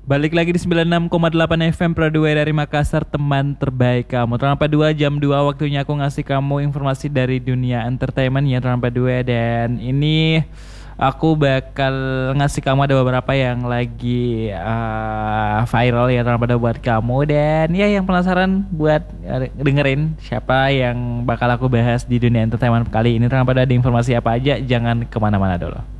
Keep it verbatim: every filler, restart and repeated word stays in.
Balik lagi di sembilan puluh enam koma delapan F M Prodway dari Makassar, teman terbaik kamu. Terlambat dua jam dua waktunya aku ngasih kamu informasi dari dunia entertainment ya terlambat dua. Dan ini aku bakal ngasih kamu ada beberapa yang lagi uh, viral ya terlambat dua buat kamu. Dan ya yang penasaran buat uh, dengerin siapa yang bakal aku bahas di dunia entertainment kali ini terlambat dua, ada informasi apa aja, jangan kemana-mana dulu.